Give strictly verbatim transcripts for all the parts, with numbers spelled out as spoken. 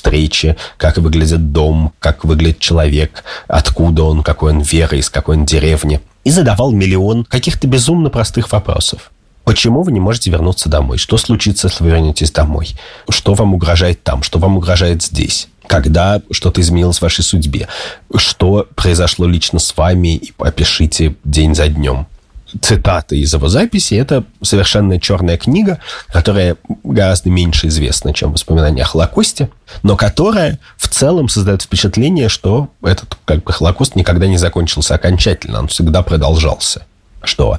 встречи, как выглядит дом, как выглядит человек, откуда он, какой он веры, из какой он деревни. И задавал миллион каких-то безумно простых вопросов. Почему вы не можете вернуться домой? Что случится, если вы вернетесь домой? Что вам угрожает там? Что вам угрожает здесь? Когда что-то изменилось в вашей судьбе? Что произошло лично с вами? И опишите день за днем. Цитаты из его записи – это совершенно черная книга, которая гораздо меньше известна, чем воспоминания о Холокосте, но которая в целом создает впечатление, что этот как бы, Холокост никогда не закончился окончательно, он всегда продолжался. Что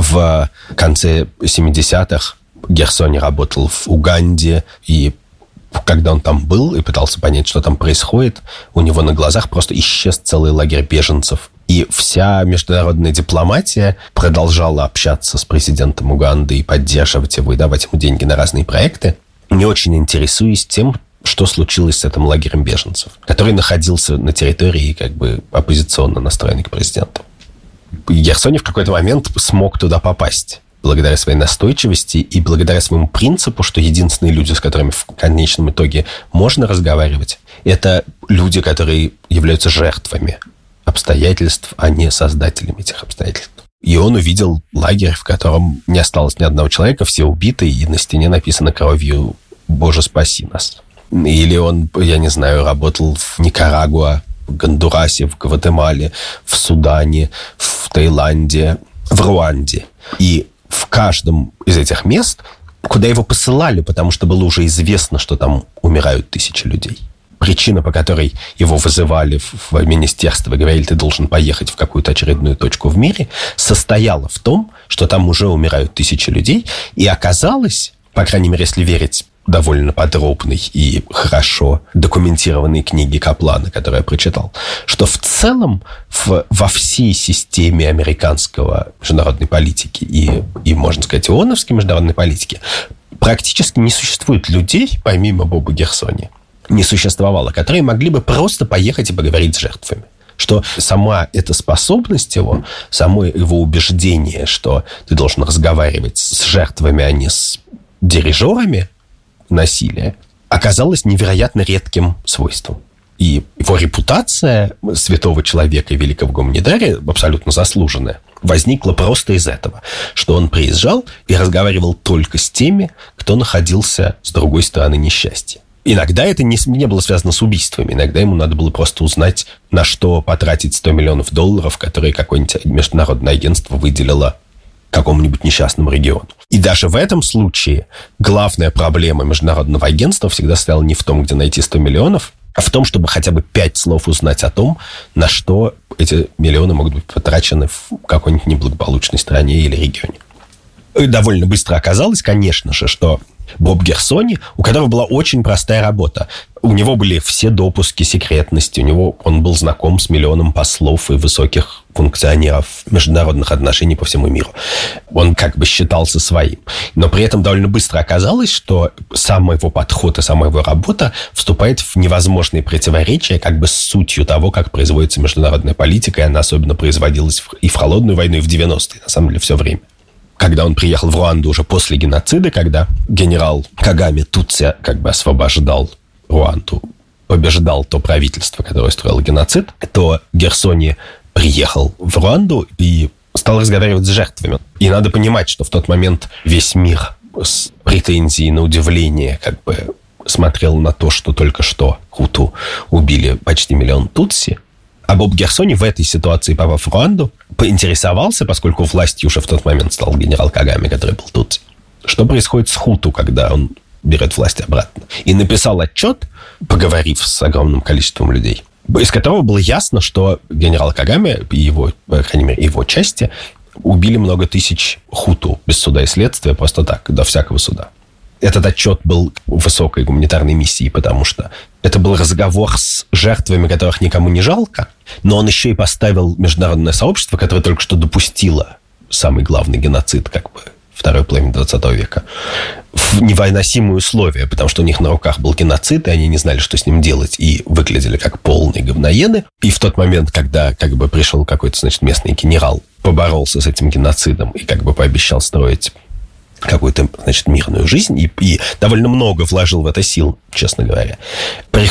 в конце семидесятых Герсони работал в Уганде, и когда он там был и пытался понять, что там происходит, у него на глазах просто исчез целый лагерь беженцев. И вся международная дипломатия продолжала общаться с президентом Уганды и поддерживать его, и давать ему деньги на разные проекты, не очень интересуясь тем, что случилось с этим лагерем беженцев, который находился на территории как бы оппозиционно настроенной к президенту. Герсони в какой-то момент смог туда попасть благодаря своей настойчивости и благодаря своему принципу, что единственные люди, с которыми в конечном итоге можно разговаривать, это люди, которые являются жертвами обстоятельств, а не создателями этих обстоятельств. И он увидел лагерь, в котором не осталось ни одного человека, все убиты, и на стене написано кровью «Боже, спаси нас». Или он, я не знаю, работал в Никарагуа, в Гондурасе, в Гватемале, в Судане, в Таиланде, в Руанде. И в каждом из этих мест, куда его посылали, потому что было уже известно, что там умирают тысячи людей. Причина, по которой его вызывали в министерство и говорили, ты должен поехать в какую-то очередную точку в мире, состояла в том, что там уже умирают тысячи людей. И оказалось, по крайней мере, если верить довольно подробной и хорошо документированной книге Каплана, которую я прочитал, что в целом в, во всей системе американского международной политики и, и, можно сказать, ООНовской международной политики практически не существует людей, помимо Боба Герсони, не существовало, которые могли бы просто поехать и поговорить с жертвами. Что сама эта способность его, само его убеждение, что ты должен разговаривать с жертвами, а не с дирижерами насилия, оказалось невероятно редким свойством. И его репутация святого человека и великого гуманитария, абсолютно заслуженная, возникла просто из этого, что он приезжал и разговаривал только с теми, кто находился с другой стороны несчастья. Иногда это не, не было связано с убийствами. Иногда ему надо было просто узнать, на что потратить сто миллионов долларов, которые какое-нибудь международное агентство выделило какому-нибудь несчастному региону. И даже в этом случае главная проблема международного агентства всегда стояла не в том, где найти сто миллионов, а в том, чтобы хотя бы пять слов узнать о том, на что эти миллионы могут быть потрачены в какой-нибудь неблагополучной стране или регионе. И довольно быстро оказалось, конечно же, что Боб Герсони, у которого была очень простая работа. У него были все допуски секретности, у него он был знаком с миллионом послов и высоких функционеров международных отношений по всему миру. Он как бы считался своим. Но при этом довольно быстро оказалось, что сам его подход и сама его работа вступает в невозможные противоречия как бы с сутью того, как производится международная политика, и она особенно производилась и в холодную войну, и в девяностые, на самом деле, все время. Когда он приехал в Руанду уже после геноцида, когда генерал Кагаме Тутси как бы освобождал Руанду, побеждал то правительство, которое строило геноцид, то Герсони приехал в Руанду и стал разговаривать с жертвами. И надо понимать, что в тот момент весь мир с претензией на удивление как бы смотрел на то, что только что хуту убили почти миллион тутси. А Боб Герсони в этой ситуации, попав в Руанду, поинтересовался, поскольку властью уже в тот момент стал генерал Кагаме, который был тут, что происходит с хуту, когда он берет власть обратно. И написал отчет, поговорив с огромным количеством людей, из которого было ясно, что генерал Кагаме и его, по крайней мере, его части убили много тысяч хуту без суда и следствия, просто так, до всякого суда. Этот отчет был высокой гуманитарной миссией, потому что это был разговор с жертвами, которых никому не жалко, но он еще и поставил международное сообщество, которое только что допустило самый главный геноцид, как бы, второй половины двадцатого века, в невыносимые условия, потому что у них на руках был геноцид, и они не знали, что с ним делать, и выглядели как полные говноеды. И в тот момент, когда как бы пришел какой-то, значит, местный генерал, поборолся с этим геноцидом и как бы пообещал строить какую-то, значит, мирную жизнь, и, и довольно много вложил в это сил, честно говоря.